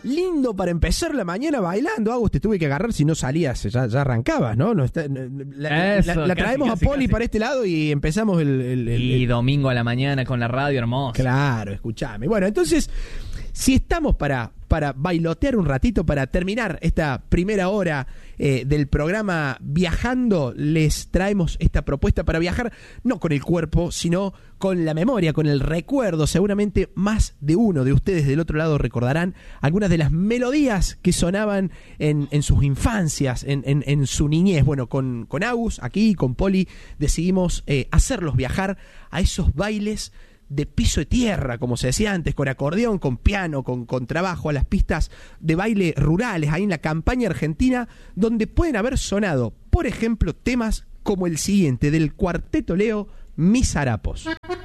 lindo para empezar la mañana bailando. Agus, te tuve que agarrar si no salías, ya arrancabas, ¿no? La traemos casi, a Poli para este lado y empezamos y domingo a la mañana con la radio, hermoso. Claro, escuchame. Bueno, entonces, si estamos para bailotear un ratito, para terminar esta primera hora del programa Viajando, les traemos esta propuesta para viajar no con el cuerpo, sino con la memoria, con el recuerdo. Seguramente más de uno de ustedes del otro lado recordarán algunas de las melodías que sonaban en sus infancias, en su niñez. Bueno, con Agus, aquí, con Poli, decidimos hacerlos viajar a esos bailes de piso de tierra, como se decía antes, con acordeón, con piano, con trabajo, a las pistas de baile rurales, ahí en la campaña argentina, donde pueden haber sonado, por ejemplo, temas como el siguiente, del Cuarteto Leo, Mis Harapos.